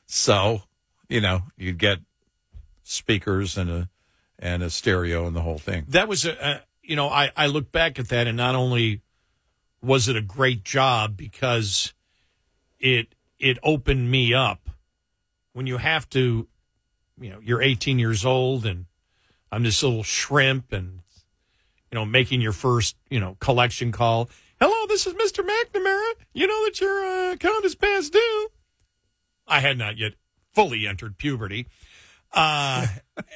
So, you'd get speakers and a stereo and the whole thing. That was I look back at that, and not only was it a great job because it opened me up. When you have to, you're 18 years old, and I'm this little shrimp, and making your first collection call. Hello, this is Mr. McNamara. You know that your account is past due. I had not yet fully entered puberty. And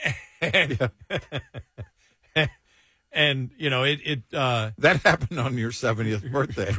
that happened on your 70th birthday.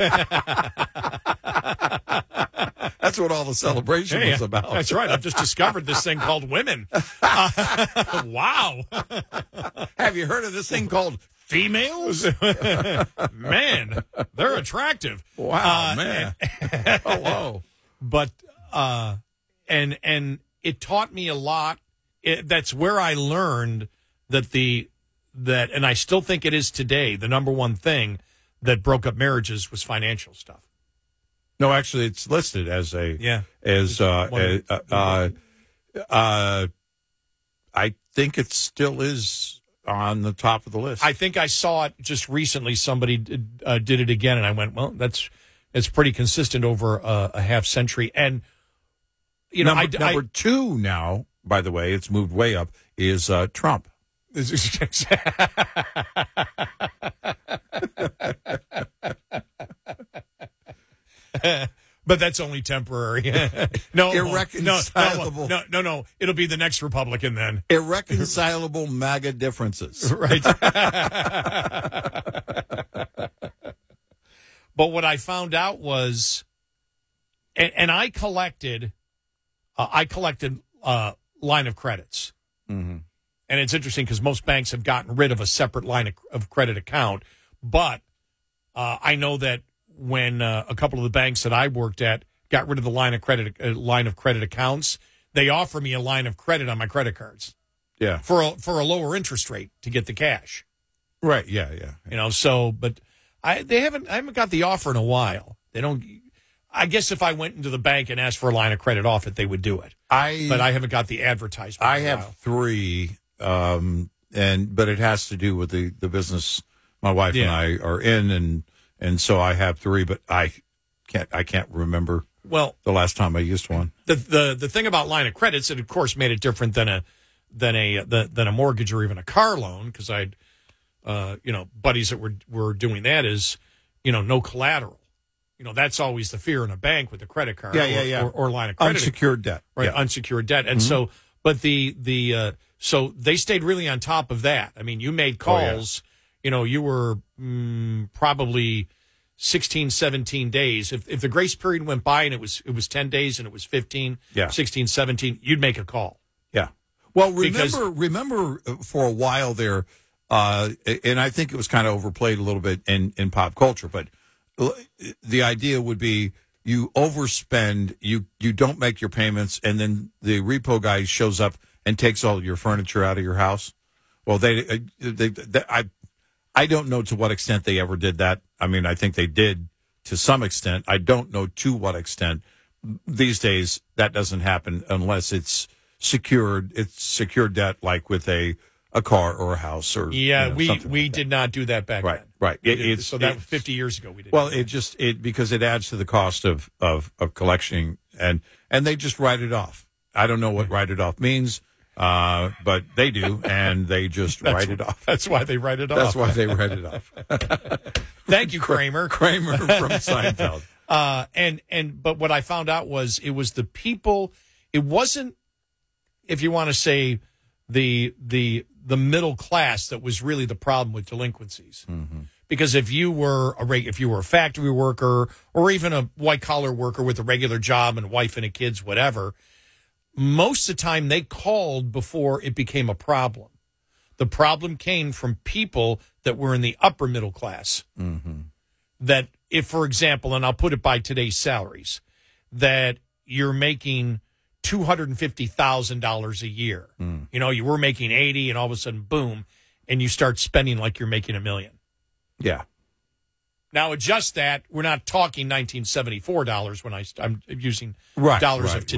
That's what all the celebration was about. That's right. I've just discovered this thing called women. Wow. Have you heard of this thing called females? Man, they're attractive. Wow, man. Hello. But and it taught me a lot. That's where I learned that and I still think it is today, the number one thing that broke up marriages was financial stuff. No, actually, it's listed as I think it still is on the top of the list. I think I saw it just recently. Somebody did it again, and I went, well, it's pretty consistent over a half century. And number two now, by the way, it's moved way up, is Trump. But that's only temporary. No, irreconcilable. No. It'll be the next Republican then. Irreconcilable MAGA differences. Right. But what I found out was, and I collected line of credits. Mm-hmm. And it's interesting because most banks have gotten rid of a separate line of credit account. But I know that when a couple of the banks that I worked at got rid of the line of credit accounts, they offer me a line of credit on my credit cards. Yeah. For a lower interest rate to get the cash. Right. Yeah. But I haven't got the offer in a while. They don't. I guess if I went into the bank and asked for a line of credit off it, they would do it. But I haven't got the advertisement. I have three, but it has to do with the business my wife and I are in, and so I have three, but I can't remember the last time I used one. The thing about line of credits, it of course made it different than a mortgage or even a car loan, because I'd buddies that were doing that is no collateral. That's always the fear in a bank with a credit card or line of credit. Unsecured debt. Right, unsecured debt. And so, but so they stayed really on top of that. I mean, you made calls, you were probably 16, 17 days. If the grace period went by and it was 10 days and it was 15, 16, 17, you'd make a call. Yeah. Well, remember for a while there, and I think it was kind of overplayed a little bit in pop culture, but the idea would be you overspend, you don't make your payments, and then the repo guy shows up and takes all your furniture out of your house. Well, I don't know to what extent they ever did that. I mean, I think they did to some extent. I don't know to what extent. These days, that doesn't happen unless it's secured. It's secured debt, like with a car or a house or we did not do that back then. Right. So that was 50 years ago we did. Well, because it adds to the cost of collecting, and they just write it off. I don't know what write it off means, but they do, and they just write it off. That's why they write it off. That's why they write it off. Thank you, Kramer. Kramer from Seinfeld. But what I found out was it was the people. It wasn't, if you want to say, the middle class that was really the problem with delinquencies. Mm-hmm. Because if you were a factory worker or even a white collar worker with a regular job and a wife and kids, whatever, most of the time they called before it became a problem. The problem came from people that were in the upper middle class. Mm-hmm. That if, for example, and I'll put it by today's salaries, that you're making $250,000 a year. You were making 80, and all of a sudden, boom, and you start spending like you're making $1 million. Yeah. Now adjust that. We're not talking $1974 when I'm using dollars of today.